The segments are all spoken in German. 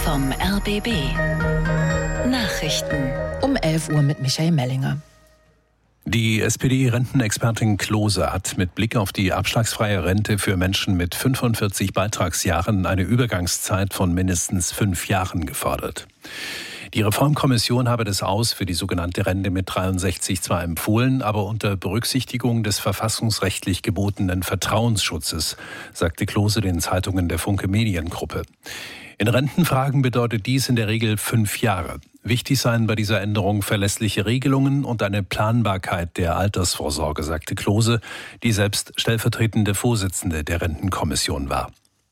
vom RBB. Nachrichten. Um 11 Uhr mit Michael Mellinger. Die SPD-Rentenexpertin Klose hat mit Blick auf die abschlagsfreie Rente für Menschen mit 45 Beitragsjahren eine Übergangszeit von mindestens 5 Jahren gefordert. Die Reformkommission habe das Aus für die sogenannte Rente mit 63 zwar empfohlen, aber unter Berücksichtigung des verfassungsrechtlich gebotenen Vertrauensschutzes, sagte Klose den Zeitungen der Funke Mediengruppe. In Rentenfragen bedeutet dies in der Regel 5 Jahre. Wichtig seien bei dieser Änderung verlässliche Regelungen und eine Planbarkeit der Altersvorsorge, sagte Klose, die selbst stellvertretende Vorsitzende der Rentenkommission war.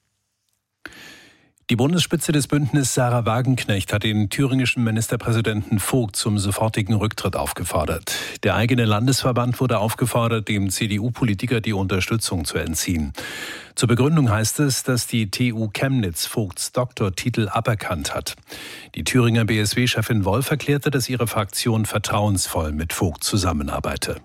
Die Bundesspitze des Bündnisses Sarah Wagenknecht hat den thüringischen Ministerpräsidenten Vogt zum sofortigen Rücktritt aufgefordert. Der eigene Landesverband wurde aufgefordert, dem CDU-Politiker die Unterstützung zu entziehen. Zur Begründung heißt es, dass die TU Chemnitz Vogts Doktortitel aberkannt hat. Die Thüringer BSW-Chefin Wolf erklärte, dass ihre Fraktion vertrauensvoll mit Vogt zusammenarbeite.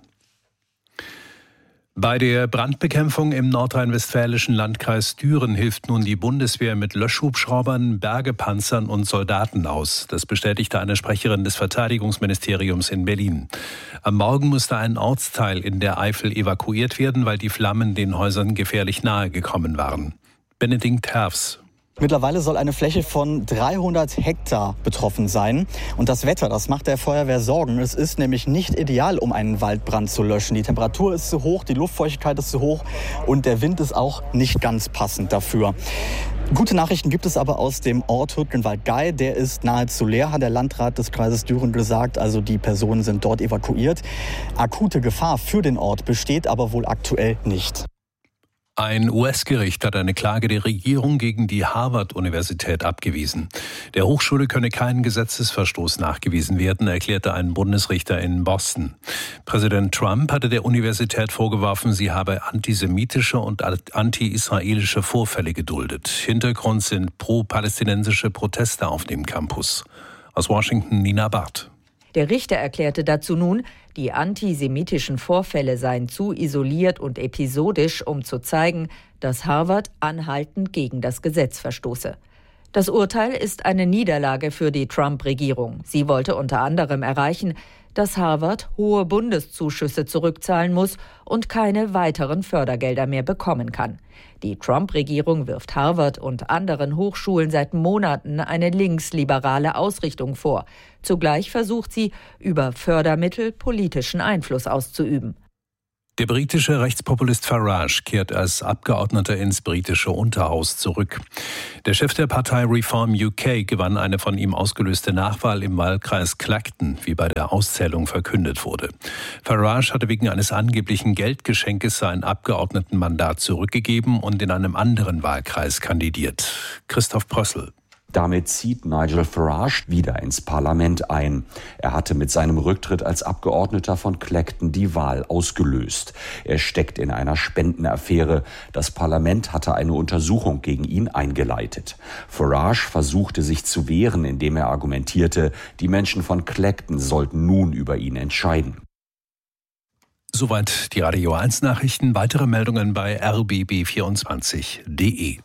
Bei der Brandbekämpfung im nordrhein-westfälischen Landkreis Düren hilft nun die Bundeswehr mit Löschhubschraubern, Bergepanzern und Soldaten aus. Das bestätigte eine Sprecherin des Verteidigungsministeriums in Berlin. Am Morgen musste ein Ortsteil in der Eifel evakuiert werden, weil die Flammen den Häusern gefährlich nahe gekommen waren. Benedikt Herfs. Mittlerweile soll eine Fläche von 300 Hektar betroffen sein. Und das Wetter, das macht der Feuerwehr Sorgen. Es ist nämlich nicht ideal, um einen Waldbrand zu löschen. Die Temperatur ist zu hoch, die Luftfeuchtigkeit ist zu hoch und der Wind ist auch nicht ganz passend dafür. Gute Nachrichten gibt es aber aus dem Ort Hürtgenwald-Gey. Der ist nahezu leer, hat der Landrat des Kreises Düren gesagt. Also die Personen sind dort evakuiert. Akute Gefahr für den Ort besteht aber wohl aktuell nicht. Ein US-Gericht hat eine Klage der Regierung gegen die Harvard-Universität abgewiesen. Der Hochschule könne kein Gesetzesverstoß nachgewiesen werden, erklärte ein Bundesrichter in Boston. Präsident Trump hatte der Universität vorgeworfen, sie habe antisemitische und anti-israelische Vorfälle geduldet. Hintergrund sind pro-palästinensische Proteste auf dem Campus. Aus Washington Nina Barth. Der Richter erklärte dazu nun, die antisemitischen Vorfälle seien zu isoliert und episodisch, um zu zeigen, dass Harvard anhaltend gegen das Gesetz verstoße. Das Urteil ist eine Niederlage für die Trump-Regierung. Sie wollte unter anderem erreichen, dass Harvard hohe Bundeszuschüsse zurückzahlen muss und keine weiteren Fördergelder mehr bekommen kann. Die Trump-Regierung wirft Harvard und anderen Hochschulen seit Monaten eine linksliberale Ausrichtung vor. Zugleich versucht sie, über Fördermittel politischen Einfluss auszuüben. Der britische Rechtspopulist Farage kehrt als Abgeordneter ins britische Unterhaus zurück. Der Chef der Partei Reform UK gewann eine von ihm ausgelöste Nachwahl im Wahlkreis Clacton, wie bei der Auszählung verkündet wurde. Farage hatte wegen eines angeblichen Geldgeschenkes sein Abgeordnetenmandat zurückgegeben und in einem anderen Wahlkreis kandidiert. Christoph Prössl. Damit zieht Nigel Farage wieder ins Parlament ein. Er hatte mit seinem Rücktritt als Abgeordneter von Clacton die Wahl ausgelöst. Er steckt in einer Spendenaffäre. Das Parlament hatte eine Untersuchung gegen ihn eingeleitet. Farage versuchte sich zu wehren, indem er argumentierte, die Menschen von Clacton sollten nun über ihn entscheiden. Soweit die Radio 1 Nachrichten. Weitere Meldungen bei rbb24.de.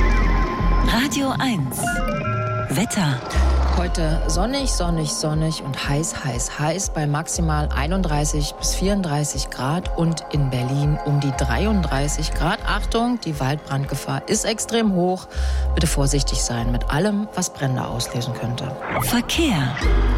Radio 1. Wetter. Heute sonnig und heiß bei maximal 31 bis 34 Grad und in Berlin um die 33 Grad. Achtung, die Waldbrandgefahr ist extrem hoch. Bitte vorsichtig sein mit allem, was Brände auslösen könnte. Verkehr.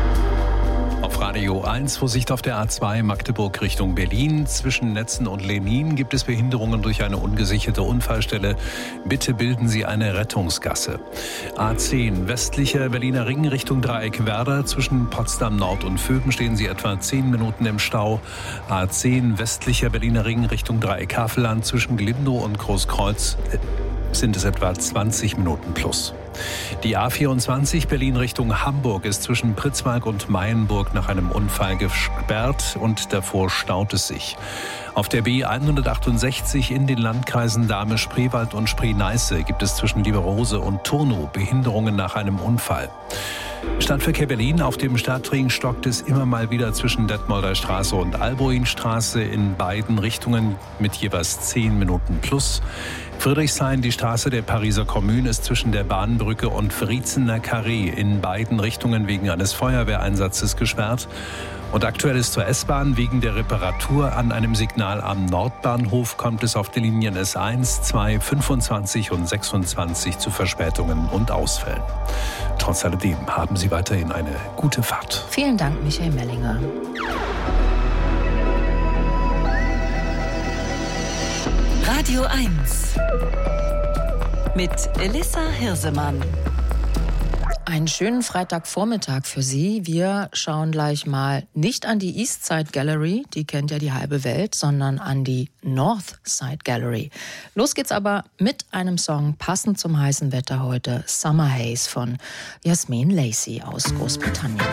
Auf Radio 1 Vorsicht auf der A2 Magdeburg Richtung Berlin. Zwischen Netzen und Lenin gibt es Behinderungen durch eine ungesicherte Unfallstelle. Bitte bilden Sie eine Rettungsgasse. A10 westlicher Berliner Ring Richtung Dreieck Werder. Zwischen Potsdam Nord und Vöben stehen Sie etwa 10 Minuten im Stau. A10 westlicher Berliner Ring Richtung Dreieck Havelland. Zwischen Glindow und Großkreuz sind es etwa 20 Minuten plus. Die A24 Berlin Richtung Hamburg ist zwischen Pritzwalk und Mayenburg nach einem Unfall gesperrt und davor staut es sich. Auf der B168 in den Landkreisen Dahme, Spreewald und Spree-Neiße gibt es zwischen Lieberose und Turnow Behinderungen nach einem Unfall. Stadtverkehr Berlin: Auf dem Stadtring stockt es immer mal wieder zwischen Detmolder Straße und Albuinstraße in beiden Richtungen mit jeweils 10 Minuten plus. Friedrichshain, die Straße der Pariser Kommune, ist zwischen der Bahnbrücke und Friezener Carré in beiden Richtungen wegen eines Feuerwehreinsatzes gesperrt. Und aktuell ist zur S-Bahn: Wegen der Reparatur an einem Signal am Nordbahnhof kommt es auf den Linien S1, 2, 25 und 26 zu Verspätungen und Ausfällen. Trotz alledem haben Sie weiterhin eine gute Fahrt. Vielen Dank, Michael Mellinger. Radio 1 mit Elissa Hirsemann. Einen schönen Freitagvormittag für Sie. Wir schauen gleich mal nicht an die Eastside Gallery, die kennt ja die halbe Welt, sondern an die Northside Gallery. Los geht's aber mit einem Song passend zum heißen Wetter heute, Summer Haze von Yasmin Lacey aus Großbritannien.